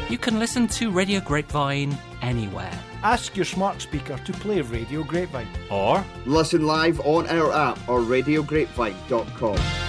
You can listen to Radio Grapevine anywhere. Ask your smart speaker to play Radio Grapevine. Or listen live on our app or radiograpevine.com.